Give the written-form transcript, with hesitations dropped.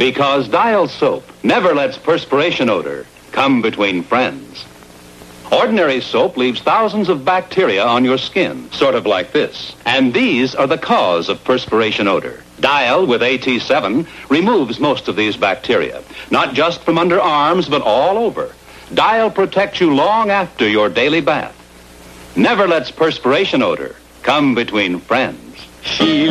Because Dial soap never lets perspiration odor come between friends. Ordinary soap leaves thousands of bacteria on your skin, sort of like this. And these are the cause of perspiration odor. Dial with AT7 removes most of these bacteria, not just from under arms, but all over. Dial protects you long after your daily bath. Never lets perspiration odor come between friends. She